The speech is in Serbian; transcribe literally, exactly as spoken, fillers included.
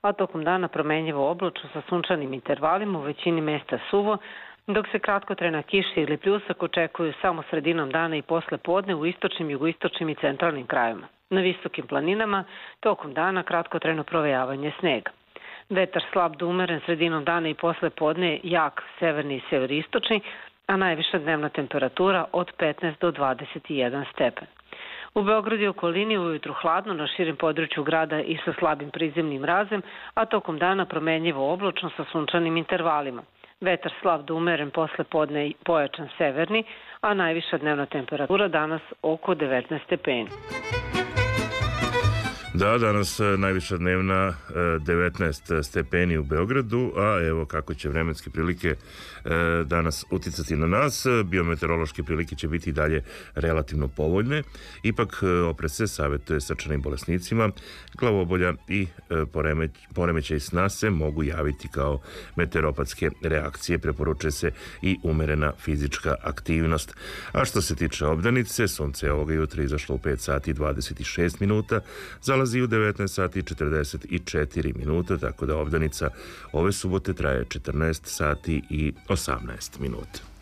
a tokom dana promenjivo oblačno sa sunčanim intervalima, u većini mesta suvo, dok se kratkotrajna kiša ili pljusak očekuju samo sredinom dana i posle podne u istočnim, jugoistočnim i centralnim krajevima. Na visokim planinama tokom dana kratkotrajno provejavanje snega. Vetar slab do umeren sredinom dana i posle podne jak severni i severistočni, a najviša dnevna temperatura od petnaest do dvadeset jedan stepen. U Beogradu i okolini ujutru hladno na širem području grada i sa slabim prizemnim mrazem, a tokom dana promenjivo oblačno sa sunčanim intervalima. Vetar slab do umeren posle podne pojačan severni, a najviša dnevna temperatura danas oko devetnaest stepeni. Da, danas najviša dnevna devetnaest stepeni u Beogradu, a evo kako će vremenske prilike danas uticati na nas. Biometeorološke prilike će biti i dalje relativno povoljne. Ipak opre se savjetuje srčanim bolesnicima, glavobolja i poremeć, poremećaj sna se mogu javiti kao meteoropatske reakcije. Preporučuje se i umerena fizička aktivnost. A što se tiče obdanice, sunce je ovoga jutra izašlo u pet sati i dvadeset šest minuta, zalazi u devetnaest sati i četrdeset četiri minuta, tako da obdanica ove subote traje četrnaest sati i osamnaest minuta.